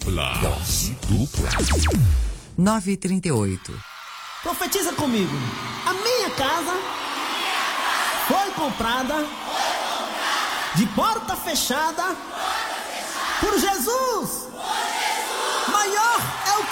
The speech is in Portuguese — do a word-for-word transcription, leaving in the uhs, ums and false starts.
dupla. Dose dupla. nove e trinta e oito. Profetiza comigo. A minha casa foi comprada de porta fechada por Jesus. Maior é o que